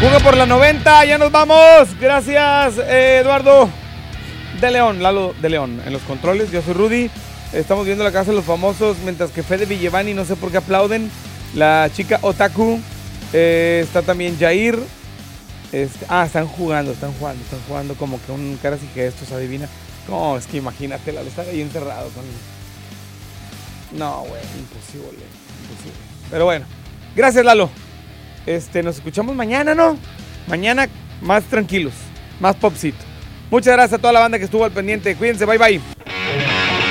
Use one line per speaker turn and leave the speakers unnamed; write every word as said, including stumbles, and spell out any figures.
Fuga por la noventa, ya nos vamos. Gracias, eh, Eduardo de León, Lalo de León, en los controles. Yo soy Rudy. Estamos viendo la casa de los famosos, mientras que Fede Villevani, no sé por qué aplauden. La chica Otaku. Eh, está también Jair. Este, ah, están jugando, están jugando, están jugando como que un caras y gestos, adivina. No, es que imagínate, Lalo, estar ahí encerrado con... No, güey, imposible, imposible. Pero bueno, gracias, Lalo. Este, nos escuchamos mañana, ¿no? Mañana más tranquilos, más popcito. Muchas gracias a toda la banda que estuvo al pendiente. Cuídense, bye bye.